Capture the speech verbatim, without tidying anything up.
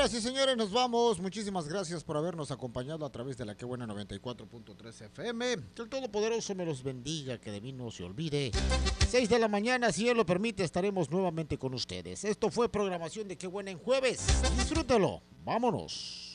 Señoras y señores, nos vamos. Muchísimas gracias por habernos acompañado a través de la Que Buena noventa y cuatro punto tres F M. Que el Todopoderoso me los bendiga, que de mí no se olvide. seis de la mañana, si Él lo permite, estaremos nuevamente con ustedes. Esto fue programación de Que Buena en jueves. Disfrútelo. Vámonos.